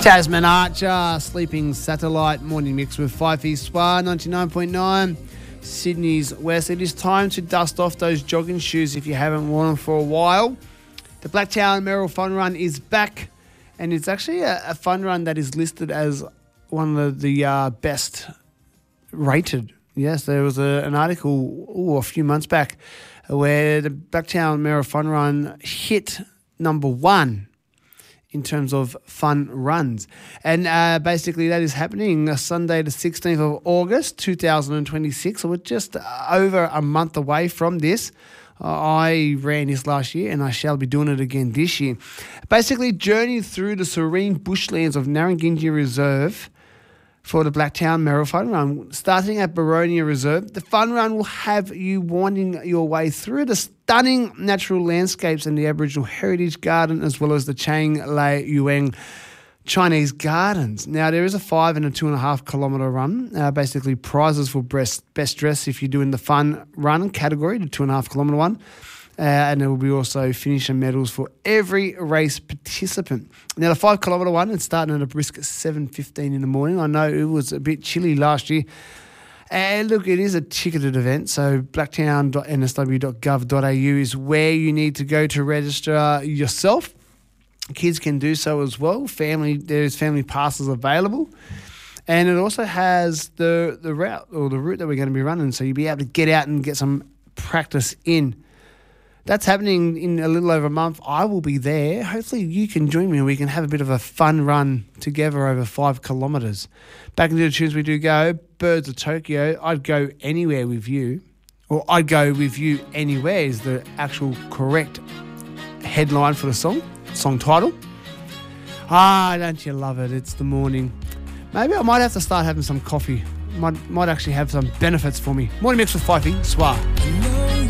Tasman Archer, Sleeping Satellite, morning mix with Fifey Spa, 99.9, Sydney's West. It is time to dust off those jogging shoes if you haven't worn them for a while. The Blacktown Merrill Fun Run is back, and it's actually a fun run that is listed as one of the best rated. Yes, there was an article a few months back where the Blacktown Merrill Fun Run hit number 1 in terms of fun runs. And basically that is happening Sunday the 16th of August 2026. So we're just over a month away from this. I ran this last year and I shall be doing it again this year. Basically journey through the serene bushlands of Narrangin Reserve for the Blacktown Merrill Fun Run. Starting at Baronia Reserve, the fun run will have you winding your way through the stunning natural landscapes and the Aboriginal Heritage Garden, as well as the Chang Lei Yueng Chinese Gardens. Now, there is a 5 and a 2.5 kilometre run. Basically, prizes for best dress if you're doing the fun run category, the 2.5 kilometre one. And there will be also finisher medals for every race participant. Now, the 5 kilometre one, it's starting at a brisk 7:15 in the morning. I know it was a bit chilly last year. And look, it is a ticketed event, so blacktown.nsw.gov.au is where you need to go to register yourself. Kids can do so as well. There's family passes available. And it also has the route that we're going to be running, so you'll be able to get out and get some practice in. That's happening in a little over a month. I will be there. Hopefully you can join me and we can have a bit of a fun run together over 5 kilometres. Back into the tunes we do go. Birds of Tokyo. I'd go anywhere with you. Or I'd go with you anywhere is the actual correct headline for the song title. Don't you love it? It's the morning. Maybe I might have to start having some coffee. Might actually have some benefits for me. Morning mix with Fifey Swa.